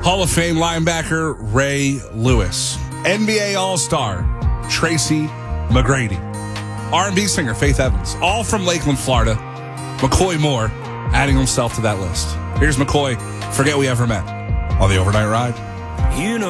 Hall of Fame linebacker Ray Lewis. NBA All-Star Tracy McGrady. R&B singer Faith Evans. All from Lakeland, Florida. McCoy Moore adding himself to that list. Here's McCoy, Forget We Ever Met, on the Overnight Ride. You know